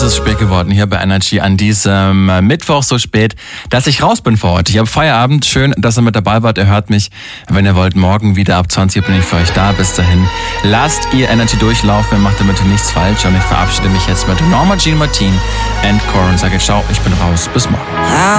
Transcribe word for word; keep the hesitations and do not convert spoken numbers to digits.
Es ist spät geworden hier bei Energy an diesem Mittwoch, so spät, dass ich raus bin für heute. Ich habe Feierabend. Schön, dass ihr mit dabei wart. Ihr hört mich, wenn ihr wollt, morgen wieder ab zwanzig Uhr bin ich für euch da. Bis dahin, lasst ihr Energy durchlaufen. Ihr macht damit nichts falsch. Und ich verabschiede mich jetzt mit Norma Jean Martin and Core und sage ciao, ich bin raus. Bis morgen.